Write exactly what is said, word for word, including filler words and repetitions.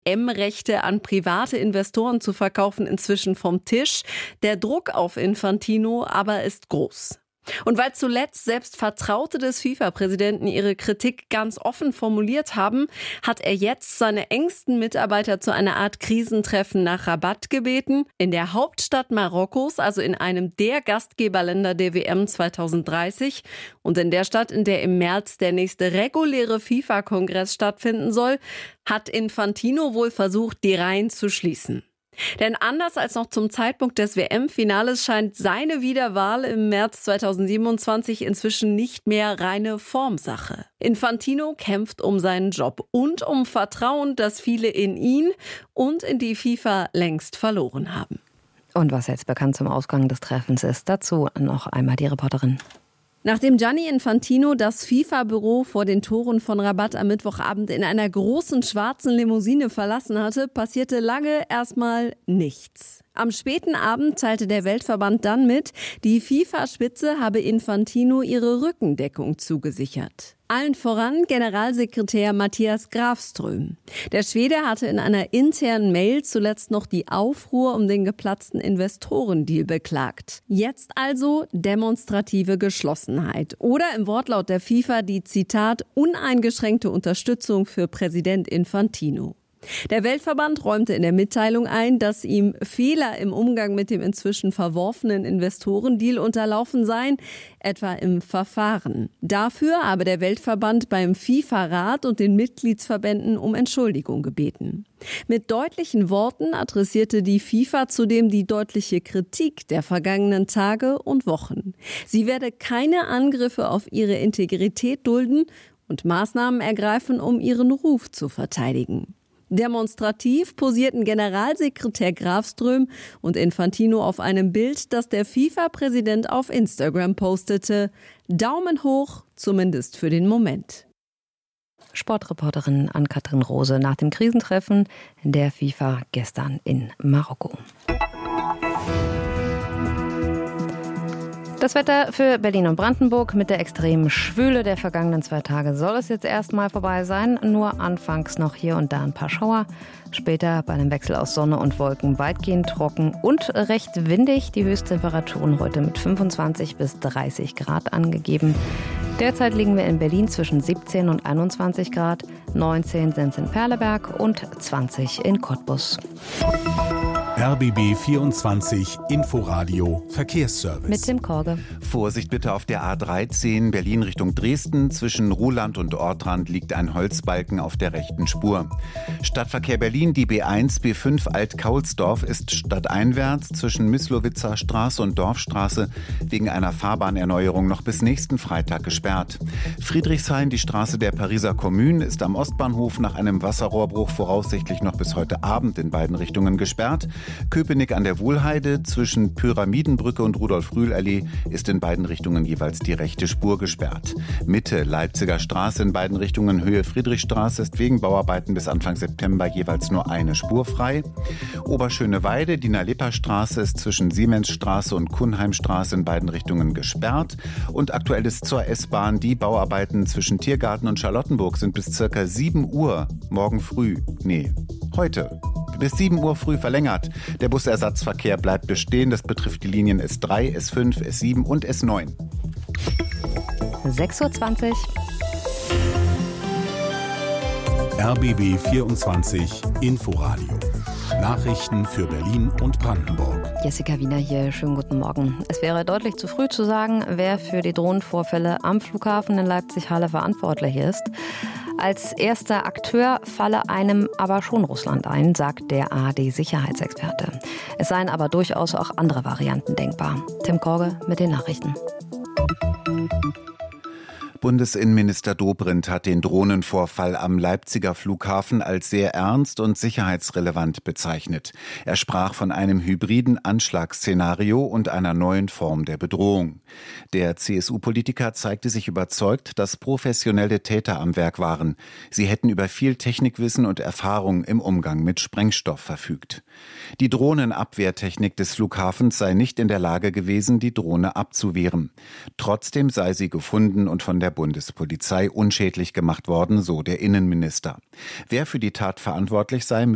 M-Rechte an private Investoren zu verkaufen, inzwischen vom Tisch. Der Druck auf Infantino aber ist groß. Und weil zuletzt selbst Vertraute des FIFA-Präsidenten ihre Kritik ganz offen formuliert haben, hat er jetzt seine engsten Mitarbeiter zu einer Art Krisentreffen nach Rabat gebeten. In der Hauptstadt Marokkos, also in einem der Gastgeberländer der W M zwanzig dreißig und in der Stadt, in der im März der nächste reguläre FIFA-Kongress stattfinden soll, hat Infantino wohl versucht, die Reihen zu schließen. Denn anders als noch zum Zeitpunkt des W M-Finales scheint seine Wiederwahl im März zweitausendsiebenundzwanzig inzwischen nicht mehr reine Formsache. Infantino kämpft um seinen Job und um Vertrauen, das viele in ihn und in die FIFA längst verloren haben. Und was jetzt bekannt zum Ausgang des Treffens ist, dazu noch einmal die Reporterin. Nachdem Gianni Infantino das FIFA-Büro vor den Toren von Rabat am Mittwochabend in einer großen schwarzen Limousine verlassen hatte, passierte lange erstmal nichts. Am späten Abend teilte der Weltverband dann mit, die FIFA-Spitze habe Infantino ihre Rückendeckung zugesichert. Allen voran Generalsekretär Mattias Grafström. Der Schwede hatte in einer internen Mail zuletzt noch die Aufruhr um den geplatzten Investorendeal beklagt. Jetzt also demonstrative Geschlossenheit oder im Wortlaut der FIFA die, Zitat, uneingeschränkte Unterstützung für Präsident Infantino. Der Weltverband räumte in der Mitteilung ein, dass ihm Fehler im Umgang mit dem inzwischen verworfenen Investorendeal unterlaufen seien, etwa im Verfahren. Dafür habe der Weltverband beim FIFA-Rat und den Mitgliedsverbänden um Entschuldigung gebeten. Mit deutlichen Worten adressierte die FIFA zudem die deutliche Kritik der vergangenen Tage und Wochen. Sie werde keine Angriffe auf ihre Integrität dulden und Maßnahmen ergreifen, um ihren Ruf zu verteidigen. Demonstrativ posierten Generalsekretär Grafström und Infantino auf einem Bild, das der FIFA-Präsident auf Instagram postete. Daumen hoch, zumindest für den Moment. Sportreporterin Ann-Kathrin Rose nach dem Krisentreffen der FIFA gestern in Marokko. Das Wetter für Berlin und Brandenburg mit der extremen Schwüle der vergangenen zwei Tage soll es jetzt erstmal vorbei sein. Nur anfangs noch hier und da ein paar Schauer. Später bei einem Wechsel aus Sonne und Wolken weitgehend trocken und recht windig. Die Höchsttemperaturen heute mit fünfundzwanzig bis dreißig Grad angegeben. Derzeit liegen wir in Berlin zwischen siebzehn und einundzwanzig Grad. neunzehn sind es in Perleberg und zwanzig in Cottbus. R B B vierundzwanzig Inforadio Verkehrsservice. Mit Tim Korge. Vorsicht bitte auf der A dreizehn Berlin Richtung Dresden. Zwischen Ruhland und Ortrand liegt ein Holzbalken auf der rechten Spur. Stadtverkehr Berlin, die B eins, B fünf Alt-Kaulsdorf ist stadteinwärts zwischen Myslowitzer Straße und Dorfstraße wegen einer Fahrbahnerneuerung noch bis nächsten Freitag gesperrt. Friedrichshain, die Straße der Pariser Kommune, ist am Ostbahnhof nach einem Wasserrohrbruch voraussichtlich noch bis heute Abend in beiden Richtungen gesperrt. Köpenick an der Wohlheide zwischen Pyramidenbrücke und Rudolf-Rühl-Allee ist in beiden Richtungen jeweils die rechte Spur gesperrt. Mitte Leipziger Straße in beiden Richtungen Höhe Friedrichstraße ist wegen Bauarbeiten bis Anfang September jeweils nur eine Spur frei. Oberschöneweide, Dina-Lippert-Straße ist zwischen Siemensstraße und Kuhnheimstraße in beiden Richtungen gesperrt. Und aktuell ist zur S-Bahn, die Bauarbeiten zwischen Tiergarten und Charlottenburg sind bis circa sieben Uhr morgen früh, nee, heute. Bis sieben Uhr früh verlängert. Der Busersatzverkehr bleibt bestehen. Das betrifft die Linien S drei, S fünf, S sieben und S neun. sechs Uhr zwanzig. R B B vierundzwanzig Inforadio. Nachrichten für Berlin und Brandenburg. Jessica Wiener hier, schönen guten Morgen. Es wäre deutlich zu früh zu sagen, wer für die Drohnenvorfälle am Flughafen in Leipzig-Halle verantwortlich ist. Als erster Akteur falle einem aber schon Russland ein, sagt der A R D-Sicherheitsexperte. Es seien aber durchaus auch andere Varianten denkbar. Tim Korge mit den Nachrichten. Bundesinnenminister Dobrindt hat den Drohnenvorfall am Leipziger Flughafen als sehr ernst und sicherheitsrelevant bezeichnet. Er sprach von einem hybriden Anschlagsszenario und einer neuen Form der Bedrohung. Der C S U-Politiker zeigte sich überzeugt, dass professionelle Täter am Werk waren. Sie hätten über viel Technikwissen und Erfahrung im Umgang mit Sprengstoff verfügt. Die Drohnenabwehrtechnik des Flughafens sei nicht in der Lage gewesen, die Drohne abzuwehren. Trotzdem sei sie gefunden und von der Bundespolizei unschädlich gemacht worden, so der Innenminister. Wer für die Tat verantwortlich sei,